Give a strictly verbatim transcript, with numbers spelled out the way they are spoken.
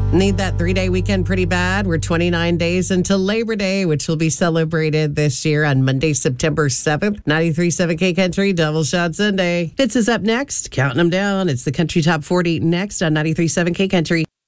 Need that three-day weekend pretty bad. We're twenty-nine days until Labor Day, which will be celebrated this year on Monday, September seventh. ninety-three point seven K Country, Double Shot Sunday. Fitz is up next, counting them down. It's the Country Top forty next on ninety-three point seven K Country.